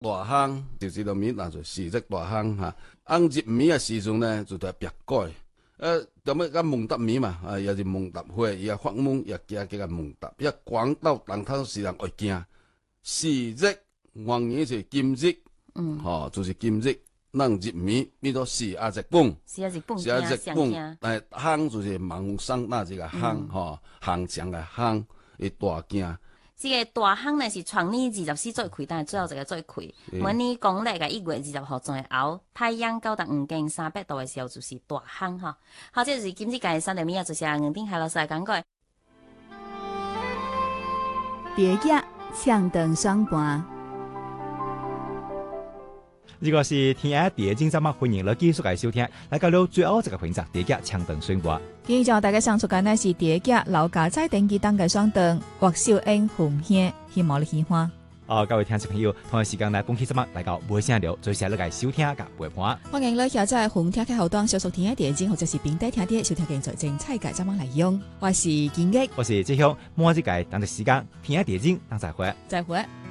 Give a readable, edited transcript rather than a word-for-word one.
大夯，就是落米，那就四隻大夯哈。紅入米嘅時陣呢，就在白改。咁樣個蒙達米嘛，也是蒙達花，也發蒙也加個蒙達。一廣島當頭是人會驚，四隻黃嘢是金日，就是金日。咱入米變做四啊隻半， 四啊隻半， 但係夯就是芒生那這個夯，夯強嘅夯，會大驚。 這個大夯呢是創年24做開，但係最後一個做開。每年公曆嘅1月20號前後，太陽高達5經300度嘅時候就是大夯哈。好，這就是今日嘅3條米啊，就是硬頂海老師來講過。 蝶野唱燈雙盤。 如果是天下第一精節目，歡迎你繼續嚟收聽。嚟到了最後一個環節，蝶野唱燈宣佈。 今日大家上出嘅呢是蝶野老家在登記當嘅雙燈，獲秀恩紅兄，希望你喜歡。 各位聽眾朋友，同一時間嚟恭喜節目嚟到尾聲了，最先嚟收聽嘅陪伴。 歡迎你下載紅聽嘅後端，小屬天下電影或者是平底聽啲收聽現在精彩嘅節目內容。我是建益， 我是志雄，每一個當嘅時間，天下電影當再會。 再會。